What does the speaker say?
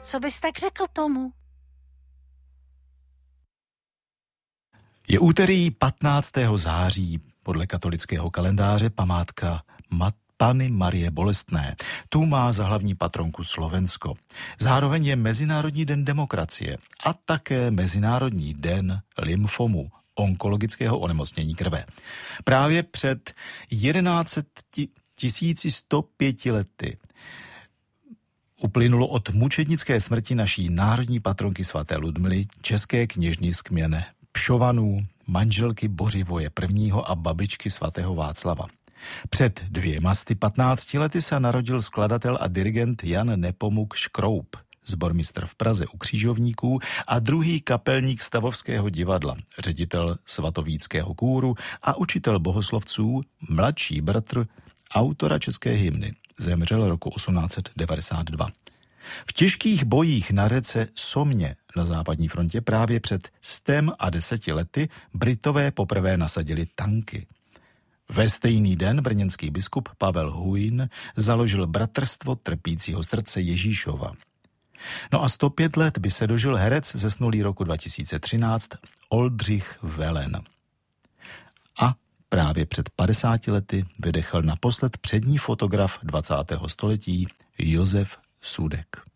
Co bys tak řekl tomu? Je úterý 15. září, podle katolického kalendáře památka Panny Marie Bolestné. Tu má za hlavní patronku Slovensko. Zároveň je Mezinárodní den demokracie a také Mezinárodní den lymfomu, onkologického onemocnění krve. Právě před 1105 lety uplynulo od mučednické smrti naší národní patronky svaté Ludmily, české kněžny z kměne Pšovanů, manželky Bořivoje I. a babičky svatého Václava. Před 215 lety se narodil skladatel a dirigent Jan Nepomuk Škroup, sbormistr v Praze u Křižovníků a druhý kapelník Stavovského divadla, ředitel svatovíckého kůru a učitel bohoslovců, mladší bratr autora české hymny. Zemřel roku 1892. V těžkých bojích na řece Somě na západní frontě právě před 110 lety Britové poprvé nasadili tanky. Ve stejný den brněnský biskup Pavel Hujn založil Bratrstvo trpícího srdce Ježíšova. No a 105 let by se dožil herec zesnulý roku 2013 Oldřich Velen. A právě před 50 lety vydechl naposled přední fotograf 20. století Josef Sudek.